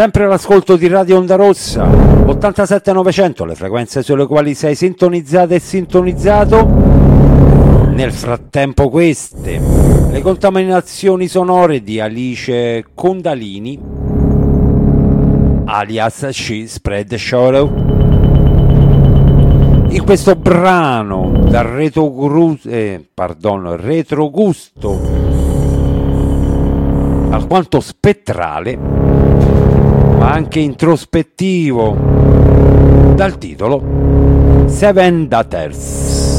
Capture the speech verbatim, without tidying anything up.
Sempre all'ascolto di Radio Onda Rossa, ottantasette novecento, le frequenze sulle quali sei sintonizzato e sintonizzato. Nel frattempo queste, le contaminazioni sonore di Alice Condalini, alias She Spread Shadow. In questo brano dal retrogru- eh, pardon, retrogusto alquanto spettrale, ma anche introspettivo, dal titolo Seven Daughters.